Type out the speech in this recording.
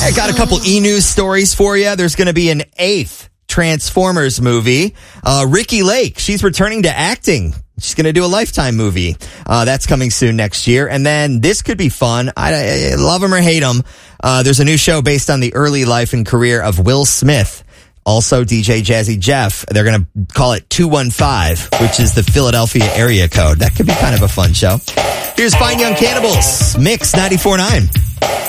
I got a couple e-news stories for you. There's going to be an 8th Transformers movie. Ricki Lake, she's returning to acting. She's going to do a Lifetime movie. That's coming soon next year. And then this could be fun. I love him or hate him. There's a new show based on the early life and career of Will Smith. Also, DJ Jazzy Jeff. They're going to call it 215, which is the Philadelphia area code. That could be kind of a fun show. Here's Fine Young Cannibals, Mix 94.9.